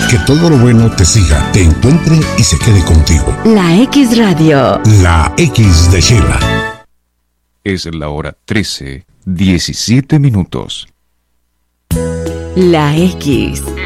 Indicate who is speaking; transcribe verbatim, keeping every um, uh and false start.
Speaker 1: Que todo lo bueno te siga, te encuentre y se quede contigo.
Speaker 2: La X Radio.
Speaker 1: La X de Sheila.
Speaker 3: Es la hora trece, diecisiete minutos.
Speaker 2: La X.